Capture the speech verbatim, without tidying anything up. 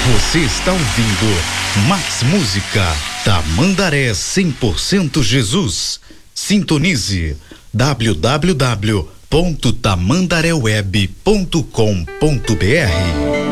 Você está ouvindo Max Música, Tamandaré cem por cento Jesus. Sintonize w w w ponto tamandaré web ponto com ponto b r.